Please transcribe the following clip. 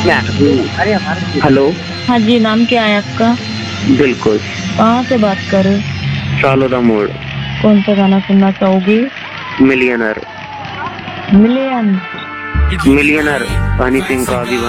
Hello. हाँ जी, नाम क्या है आपका? बिल्कुल। कहाँ से बात कर रहे? सालोदा मोड़। कौन सा गाना सुनना चाहोगी? Millionaire. Million. Millionaire Honey Singh का दीवाना।